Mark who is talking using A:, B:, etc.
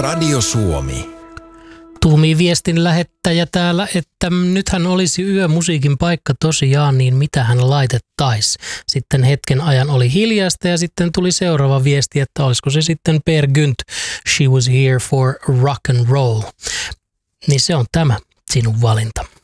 A: Radio Suomi.
B: Tuumiviestin lähettäjä täällä, että nythän olisi yömusiikin paikka tosiaan, niin mitä hän laitettaisi. Sitten hetken ajan oli hiljaista ja sitten tuli seuraava viesti, että olisiko se sitten Per Gynt, She Was Here for Rock and Roll. Niin se on tämä sinun valinta.